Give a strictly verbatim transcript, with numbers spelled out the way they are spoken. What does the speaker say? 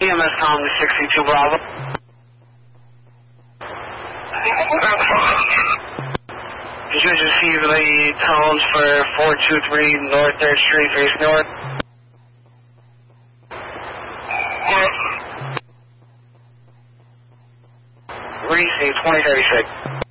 E M S com to sixty-two Bravo. You should receive the tones for four two three North third Street, face north. Receive twenty thirty-six.